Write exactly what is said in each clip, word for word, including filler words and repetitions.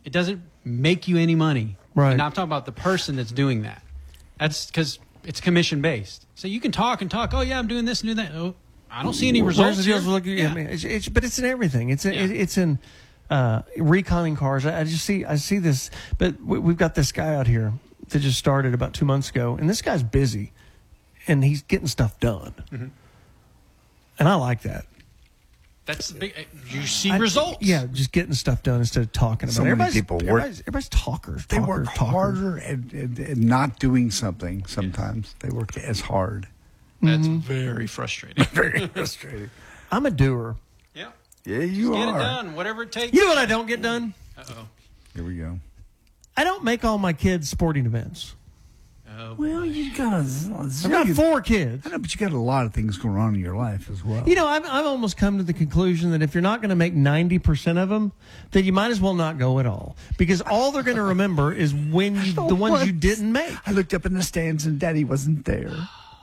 It doesn't make you any money. Right. And I'm talking about the person that's doing that. That's because it's commission based. So you can talk and talk. Oh yeah, I'm doing this and doing that. Oh, I don't see any results. Where's the deals? Look, yeah. I mean, it's, it's, but it's in everything. It's in, Yeah. it, it's in uh, reconning cars. I, I just see I see this. But we, we've got this guy out here that just started about two months ago, and this guy's busy, and he's getting stuff done. Mm-hmm. And I like that. That's the big. You see I, results. Yeah, just getting stuff done instead of talking about So it. many Everybody's, people work- everybody's, everybody's talkers. They talkers, work talkers. harder at, at, at not doing something sometimes. They work as hard. That's very frustrating. Very frustrating. I'm a doer. Yeah. Yeah, you Get are. it done, whatever it takes. You know what I don't get done? Uh-oh. Here we go. I don't make all my kids sporting events. Oh, Well, you got a. I've got four kids. I know, but you got a lot of things going on in your life as well. You know, I've, I've almost come to the conclusion that if you're not going to make ninety percent of them, then you might as well not go at all. Because all they're going to remember is when you, the ones you didn't make. I looked up in the stands and Daddy wasn't there.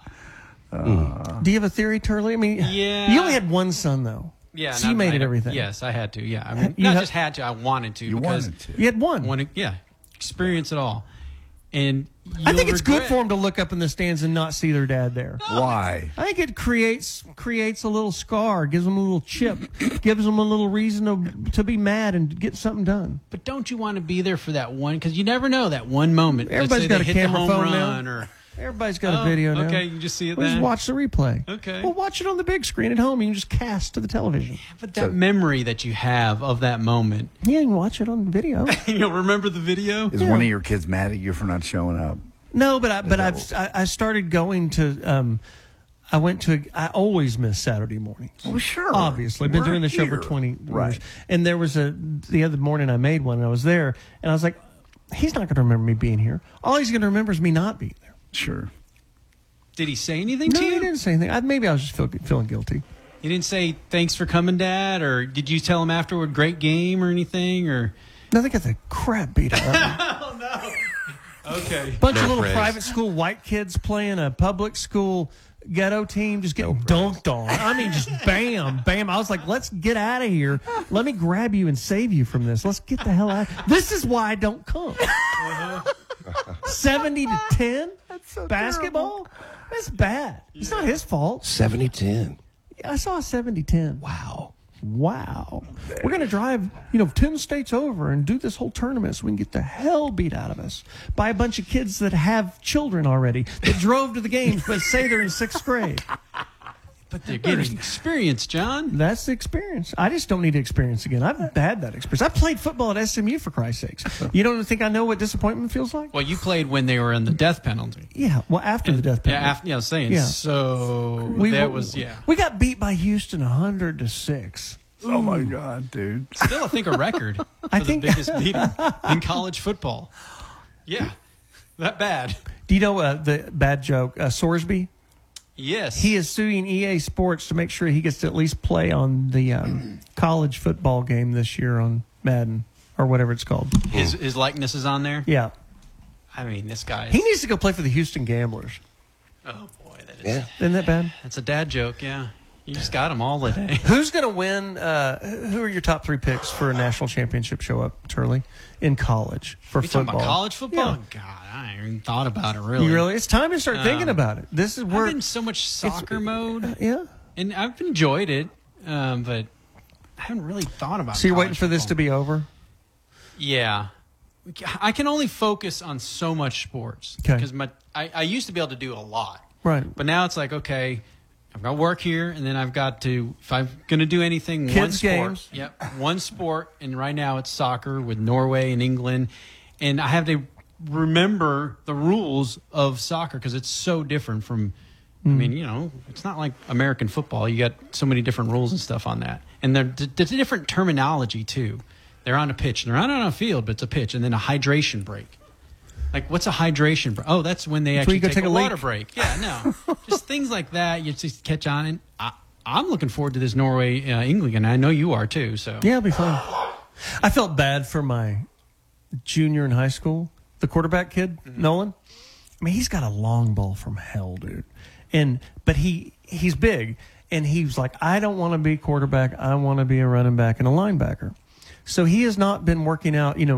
Do you have a theory, Turley? I mean, Yeah. you only had one son, though. yeah. So not- you made I- it everything. Yes, I had to. Yeah, I mean, You not have- just had to. I wanted to You because wanted to. You had one. I want to. Yeah, experience it all. And I think you'll it's good regret- for them to look up in the stands and not see their dad there. Why? I think it creates creates a little scar, gives them a little chip, gives them a little reason to, to be mad and get something done. But don't you want to be there for that one? Because you never know that one moment. Let's Everybody's say got they a hit the camera home phone run now. or Everybody's got Oh, a video now. okay, you just see it We'll just then? watch the replay. Okay. Well, watch it on the big screen at home. You can just cast to the television. but that memory that you have of that moment, Yeah, you can watch it on video. you'll remember the video. Is one of your kids mad at you for not showing up? No, but I but I've I, I started going to um I went to a, I always miss Saturday mornings. Well, sure. Obviously, I've been We're doing the show here. for twenty Right. years. And there was a the other morning I made one and I was there and I was like, he's not going to remember me being here. All he's going to remember is me not being there. Sure. Did he say anything No, to he you? didn't say anything. I, maybe I was just feel, feeling guilty. He didn't say thanks for coming, Dad, or did you tell him afterward great game or anything? Or No, they got the crap beat out of me. okay, Bunch No of little praise. private school white kids playing a public school ghetto team, just getting dunked on. I mean, just bam, bam. I was like, let's get out of here. Let me grab you and save you from this. Let's get the hell out. This is why I don't come. seventy to ten so basketball? That's bad. It's not his fault. seventy ten. I saw a seventy ten. Wow. Wow. We're going to drive, you know, ten states over and do this whole tournament so we can get the hell beat out of us by a bunch of kids that have children already that drove to the games but say they're in sixth grade. but they're getting experience, John. That's the experience. I just don't need to experience again. I've had that experience. I played football at S M U, for Christ's sakes. You don't think I know what disappointment feels like? Well, you played when they were in the death penalty. Yeah, well, after the death Yeah, penalty. after, yeah, I was saying. Yeah. So We that were- was yeah. We got beat by Houston one hundred to six. Oh, my God, dude. Still, I think a record for I the think- biggest beating in college football. Yeah, that bad. Do you know uh, the bad joke? Uh, Sorsby? Yes, He is suing E A Sports to make sure he gets to at least play on the um, college football game this year on Madden or whatever it's called. His his likeness is on there. Yeah. I mean, this guy. Is, He needs to go play for the Houston Gamblers. oh boy, that is. Yeah. Isn't that bad? That's a dad joke. Yeah, you just got him all today. Who's going to win? Uh, who are your top three picks for a national championship show up, Turley, in college for You football? talking about college football? Yeah. God, I ain't even thought about it really. You really? It's time to start thinking Um, about it. This is I've where. been in so much soccer mode, Yeah. and I've enjoyed it, um, but I haven't really thought about. So you're waiting college for this to football. be over? Yeah, I can only focus on so much sports Okay. because my I, I used to be able to do a lot, Right. but now it's like okay, I've got work here, and then I've got to if I'm going to do anything, one Kids' sport. games. Yep, one sport, and right now it's soccer with Norway and England, and I have to remember the rules of soccer because it's so different from. I mean, you know, it's not like American football. You got so many different rules and stuff on that, and there- there's a different terminology too. They're on a pitch. They're not on a field, but it's a pitch, and then a hydration break. Like, what's a hydration break? Oh, that's when they That's where actually you go take, take a, a water leak. break. Yeah, no, just things like that. You just catch on, and I, I'm looking forward to this Norway uh, England, and I know you are too. So Yeah, it'll be fun. I felt bad for my junior in high school, the quarterback kid, Nolan. I mean, he's got a long ball from hell, dude. And but he he's big, and he was like, I don't want to be quarterback. I want to be a running back and a linebacker. So he has not been working out, you know,